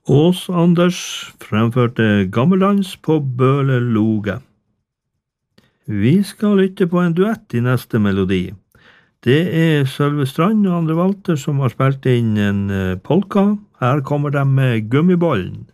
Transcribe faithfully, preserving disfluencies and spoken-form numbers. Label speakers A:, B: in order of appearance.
A: Ås Anders fremførte Gammeldans på Bøle Loge. Vi skal lytte på en duett i neste melodi. Det er Sølve Strand og Andre Walter som har spilt inn en polka. Her kommer de med Gummibollen.